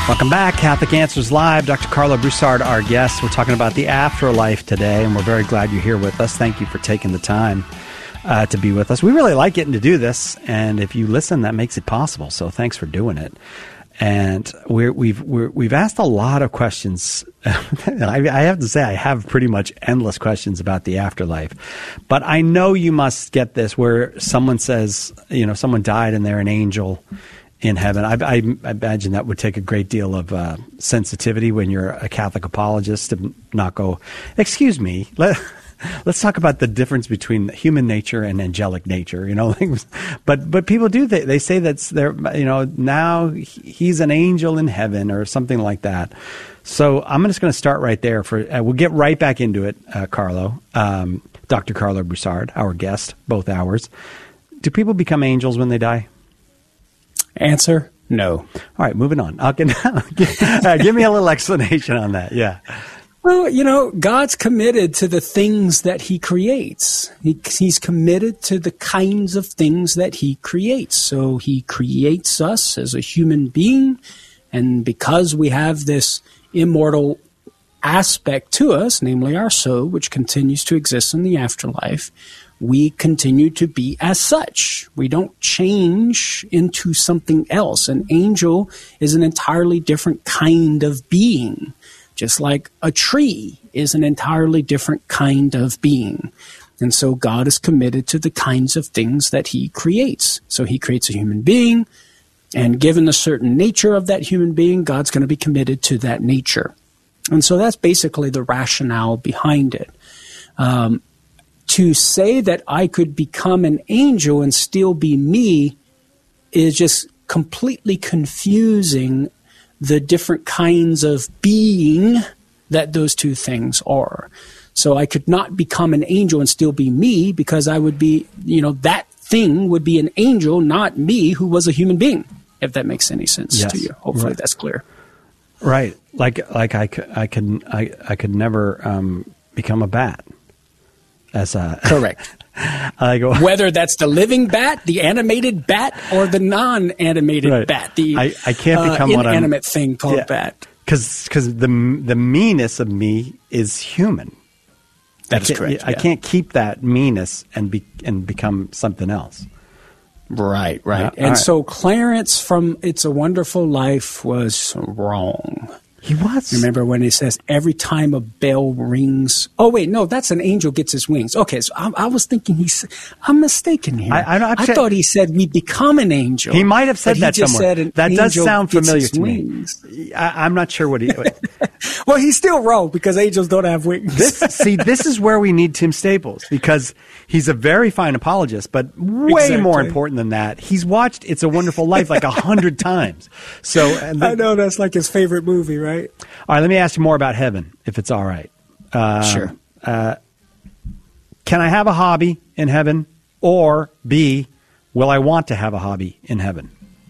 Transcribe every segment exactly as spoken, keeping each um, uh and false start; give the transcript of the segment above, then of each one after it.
Welcome back, Catholic Answers Live. Doctor Karlo Broussard, our guest. We're talking about the afterlife today, and we're very glad you're here with us. Thank you for taking the time uh, to be with us. We really like getting to do this, and if you listen, that makes it possible. So thanks for doing it. And we're, we've we're, we've asked a lot of questions. I, I have to say, I have pretty much endless questions about the afterlife. But I know you must get this, where someone says, you know, someone died and they're an angel in heaven. I, I, I imagine that would take a great deal of uh, sensitivity when you're a Catholic apologist to not go, excuse me, let, let's talk about the difference between human nature and angelic nature, you know. but but people do, they, they say that's they're, you know, now he's an angel in heaven or something like that. So I'm just going to start right there. For uh, we'll get right back into it, uh, Karlo. Um, Doctor Karlo Broussard, our guest, both hours. Do people become angels when they die? Answer, no. All right, moving on. I'll get, uh, give me a little explanation on that. Yeah. Well, you know, God's committed to the things that he creates. He, he's committed to the kinds of things that he creates. So he creates us as a human being. And because we have this immortal aspect to us, namely our soul, which continues to exist in the afterlife, we continue to be as such. We don't change into something else. An angel is an entirely different kind of being, just like a tree is an entirely different kind of being. And so God is committed to the kinds of things that he creates. So he creates a human being, and given the certain nature of that human being, God's going to be committed to that nature. And so that's basically the rationale behind it. Um, To say that I could become an angel and still be me is just completely confusing the different kinds of being that those two things are. So I could not become an angel and still be me, because I would be, you know, that thing would be an angel, not me, who was a human being, if that makes any sense yes. to you. Hopefully right. that's clear. Right. Like, like I, I, could, I, I could never um, become a bat. As a, Correct. I go, whether that's the living bat, the animated bat, or the non-animated right. bat, the I, I can't become uh, what I'm, inanimate thing called yeah, bat. Because the the meanness of me is human. That is correct. I yeah. can't keep that meanness and be and become something else. Right, right. Yeah, and right. so Clarence from It's a Wonderful Life was wrong. He was. Remember when he says, every time a bell rings. Oh, wait, no, that's an angel gets his wings. Okay, so I, I was thinking he's, I'm mistaken here. I, I, I thought he said we become an angel. He might have said that just somewhere. Said that does sound familiar to wings. me. I, I'm not sure what he. Well, he's still wrong, because angels don't have wings. This, see, this is where we need Tim Staples, because he's a very fine apologist, but way exactly. more important than that, he's watched It's a Wonderful Life like a hundred times. So and the, I know that's like his favorite movie, right? All right, let me ask you more about heaven, if it's all right. Uh, sure. Uh, can I have a hobby in heaven? Or B, will I want to have a hobby in heaven?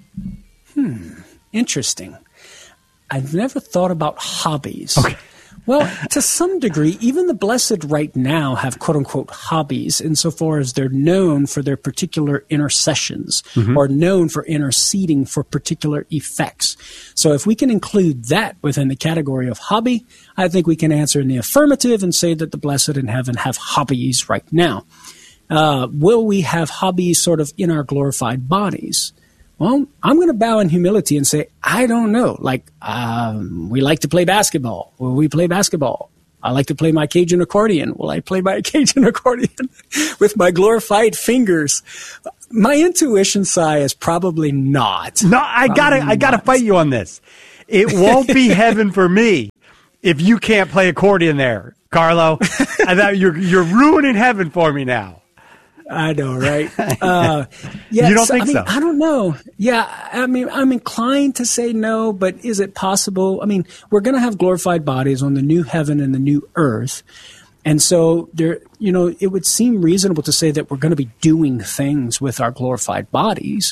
Hmm. Interesting. I've never thought about hobbies. Okay. Well, to some degree, even the blessed right now have quote-unquote hobbies insofar as they're known for their particular intercessions mm-hmm. or known for interceding for particular effects. So if we can include that within the category of hobby, I think we can answer in the affirmative and say that the blessed in heaven have hobbies right now. Uh, will we have hobbies sort of in our glorified bodies? Well, I'm going to bow in humility and say, I don't know. Like, um, we like to play basketball. Will we play basketball? I like to play my Cajun accordion. Will I play my Cajun accordion with my glorified fingers? My intuition, Si, is probably not. No, I gotta, I gotta fight you on this. It won't be heaven for me if you can't play accordion there, Karlo. I thought you're, you're ruining heaven for me now. I know, right? Uh, yeah, you don't so, think I mean, so? I don't know. Yeah, I mean, I'm inclined to say no, but is it possible? I mean, we're going to have glorified bodies on the new heaven and the new earth. And so there, you know, it would seem reasonable to say that we're going to be doing things with our glorified bodies.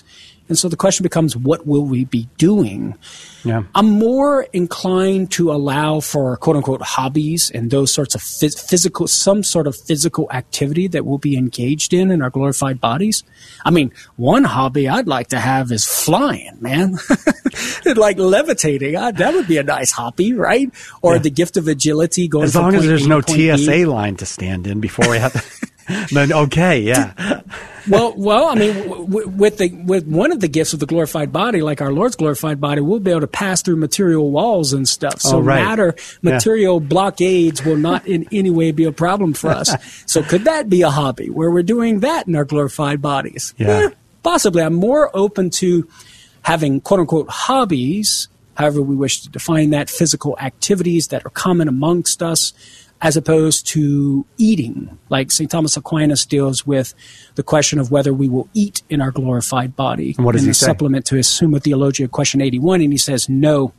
And so the question becomes, what will we be doing? Yeah. I'm more inclined to allow for quote unquote hobbies and those sorts of phys- physical, some sort of physical activity that we'll be engaged in in our glorified bodies. I mean, one hobby I'd like to have is flying, man. Like levitating. I, that would be a nice hobby, right? Or yeah. the gift of agility going as from long as there's A no to T S A B. line to stand in before we have to. Then okay, yeah. Well, well, I mean, w- w- with the with one of the gifts of the glorified body, like our Lord's glorified body, we'll be able to pass through material walls and stuff. So oh, right. matter, material yeah. blockades will not in any way be a problem for us. So could that be a hobby where we're doing that in our glorified bodies? Yeah. Eh, possibly. I'm more open to having quote unquote hobbies, however we wish to define that, physical activities that are common amongst us, as opposed to eating. Like Saint Thomas Aquinas deals with the question of whether we will eat in our glorified body. And what does in he the say? supplement to his Summa Theologia, question eighty-one, and he says no,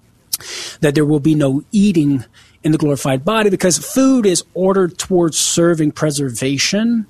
that there will be no eating in the glorified body because food is ordered towards serving preservation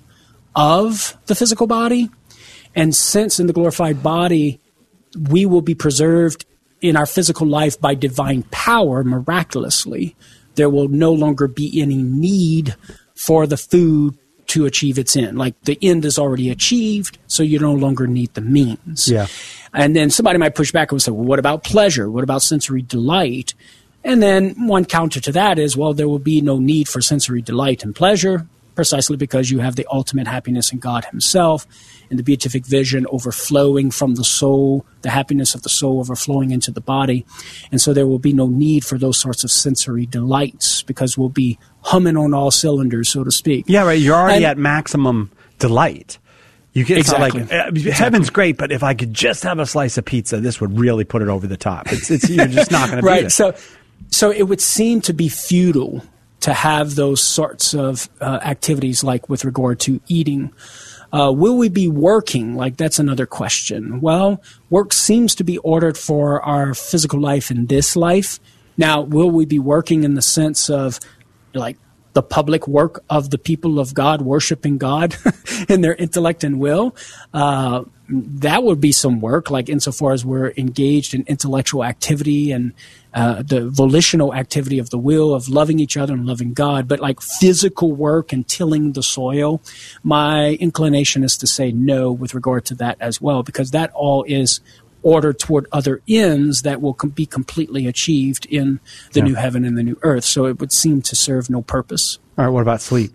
of the physical body. And since in the glorified body we will be preserved in our physical life by divine power miraculously, there will no longer be any need for the food to achieve its end. Like the end is already achieved, so you no longer need the means. Yeah. And then somebody might push back and say, well, what about pleasure? What about sensory delight? And then one counter to that is, well, there will be no need for sensory delight and pleasure, precisely because you have the ultimate happiness in God himself and the beatific vision overflowing from the soul, the happiness of the soul overflowing into the body. And so there will be no need for those sorts of sensory delights because we'll be humming on all cylinders, so to speak. Yeah, right. You're already and, at maximum delight. You get exactly. like uh, heaven's great, but if I could just have a slice of pizza, this would really put it over the top. It's, it's you're just not going to right. beat it. So, so it would seem to be futile to have those sorts of uh, activities, like with regard to eating. Uh, will we be working? Like, that's another question. Well, work seems to be ordered for our physical life in this life. Now, will we be working in the sense of, like, the public work of the people of God worshiping God in their intellect and will? Uh, that would be some work, like insofar as we're engaged in intellectual activity and uh, the volitional activity of the will of loving each other and loving God. But like physical work and tilling the soil, my inclination is to say no with regard to that as well, because that all is ordered toward other ends that will com- be completely achieved in the yeah. new heaven and the new earth. So it would seem to serve no purpose. All right, what about sleep?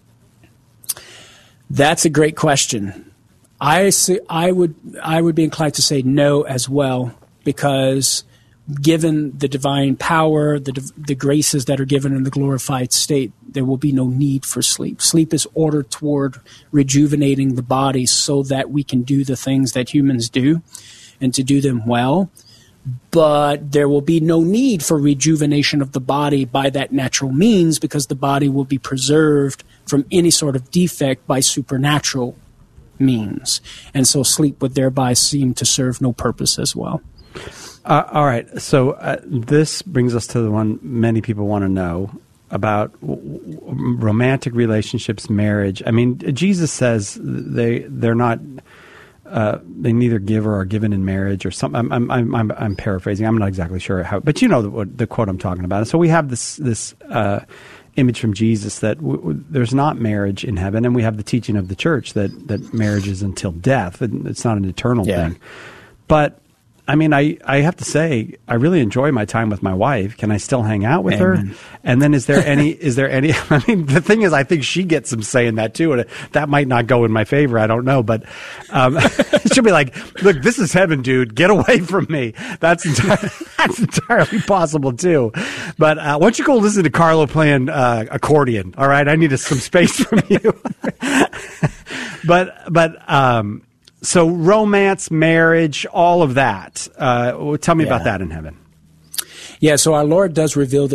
That's a great question. I see, I would I would be inclined to say no as well, because given the divine power, the the graces that are given in the glorified state, there will be no need for sleep. Sleep is ordered toward rejuvenating the body so that we can do the things that humans do and to do them well. But there will be no need for rejuvenation of the body by that natural means, because the body will be preserved from any sort of defect by supernatural means. And so sleep would thereby seem to serve no purpose as well. Uh, all right. So uh, this brings us to the one many people want to know about w- w- romantic relationships, marriage. I mean, Jesus says they they're not uh, they neither give or are given in marriage or something. I'm I'm I'm, I'm paraphrasing. I'm not exactly sure how, but you know the, what, the quote I'm talking about. And so we have this this uh, image from Jesus that w- w- there's not marriage in heaven, and we have the teaching of the church that that marriage is until death, and it's not an eternal yeah. thing. But I mean, I, I have to say, I really enjoy my time with my wife. Can I still hang out with Amen. her? And then is there any, is there any, I mean, the thing is, I think she gets some say in that too. And that might not go in my favor. I don't know. But um, she'll be like, look, this is heaven, dude. Get away from me. That's, enti- that's entirely possible too. But uh, why don't you go listen to Carlo playing uh, accordion? All right. I need a, some space from you. but, but, um, So romance, marriage, all of that. Uh, tell me yeah. about that in heaven. Yeah, so our Lord does reveal